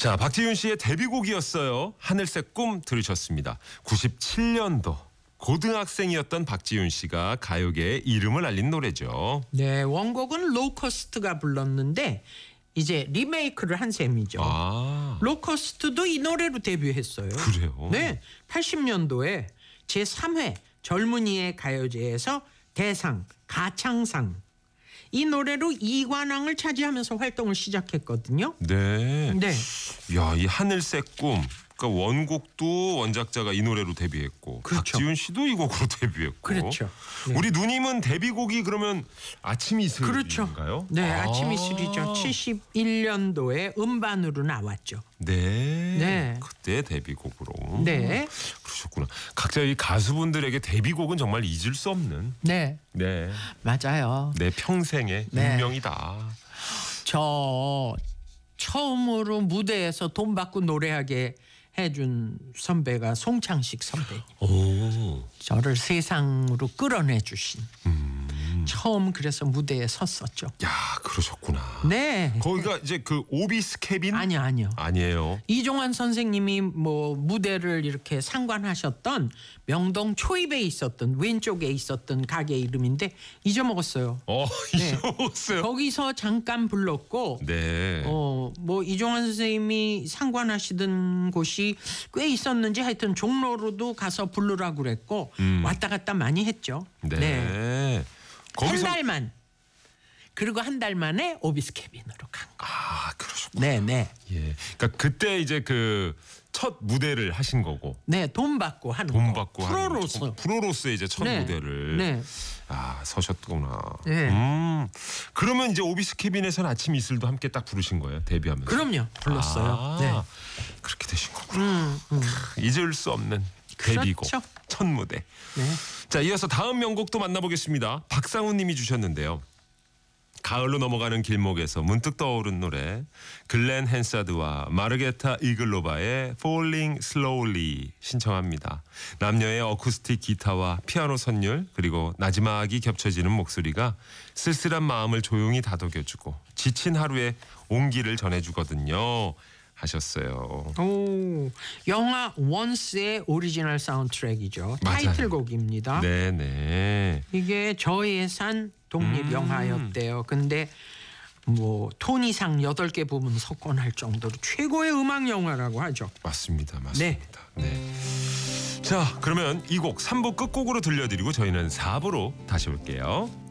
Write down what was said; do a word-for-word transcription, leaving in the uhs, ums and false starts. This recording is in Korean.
자, 박지윤 씨의 데뷔곡이었어요. 하늘색 꿈 들으셨습니다. 구십칠 년도 고등학생이었던 박지윤 씨가 가요계에 이름을 알린 노래죠. 네, 원곡은 로커스트가 불렀는데 이제 리메이크를 한 셈이죠. 아, 로커스트도 이 노래로 데뷔했어요. 그래요? 네, 팔십 년도에 제삼 회 젊은이의 가요제에서 대상 가창상 이 노래로 이관왕을 차지하면서 활동을 시작했거든요. 네. 네, 야, 이 하늘색 꿈. 그러니까 원곡도 원작자가 이 노래로 데뷔했고, 그렇죠. 박지윤 씨도 이 곡으로 데뷔했고. 그렇죠. 네. 우리 누님은 데뷔곡이 그러면 아침 이슬인가요? 그렇죠. 네, 아침 이슬이죠. 칠십일 년도에 음반으로 나왔죠. 네. 네. 그때 데뷔곡으로. 네, 그러셨구나. 각자 이 가수분들에게 데뷔곡은 정말 잊을 수 없는. 네, 네. 맞아요. 내 평생의 네. 운명이다. 저 처음으로 무대에서 돈 받고 노래하게 해준 선배가 송창식 선배. 오. 저를 세상으로 끌어내 주신. 음. 처음 그래서 무대에 섰었죠. 야, 그러셨구나. 네. 거기가 이제 그 오비스 캐빈? 아니요, 아니요. 아니에요. 이종환 선생님이 뭐 무대를 이렇게 상관하셨던 명동 초입에 있었던 왼쪽에 있었던 가게 이름인데 잊어먹었어요. 어, 네. 잊어먹었어요. 거기서 잠깐 불렀고 네. 어 뭐 이종환 선생님이 상관하시던 곳이 꽤 있었는지 하여튼 종로로도 가서 부르라고 그랬고 음. 왔다 갔다 많이 했죠. 네. 한 거기서 달만. 그리고 한 달 만에 오비스 캐빈으로 간 거. 아, 그러셨구나. 네, 네. 예. 그러니까 그때 이제 그 첫 무대를 하신 거고. 네, 돈 받고 하는 돈 거. 받고 하는 프로로서. 거. 프로로서의 이제 첫 네. 무대를 네. 아, 서셨구나. 네. 음. 그러면 이제 오비스 캐빈에서는 아침 이슬도 함께 딱 부르신 거예요. 데뷔하면서. 그럼요. 불렀어요. 아, 네. 그렇게 되신 거구나. 음, 음. 잊을 수 없는 데뷔곡. 그렇죠. 첫 무대. 네. 자, 이어서 다음 명곡도 만나보겠습니다. 박상훈 님이 주셨는데요. 가을로 넘어가는 길목에서 문득 떠오른 노래 글렌 헨사드와 마르게타 이글로바의 Falling Slowly 신청합니다. 남녀의 어쿠스틱 기타와 피아노 선율 그리고 나지막이 겹쳐지는 목소리가 쓸쓸한 마음을 조용히 다독여주고 지친 하루의 온기를 전해주거든요. 하셨어요. 오, 영화 원스의 오리지널 사운드트랙이죠. 맞아요. 타이틀곡입니다. 네네. 이게 저예산 독립 음. 영화였대요. 근데 뭐 톤이상 여덟 개 부분 석권할 정도로 최고의 음악 영화라고 하죠. 맞습니다. 맞습니다. 네. 자, 그러면 이 곡 삼 부 끝곡으로 들려드리고 저희는 사 부로 다시 올게요.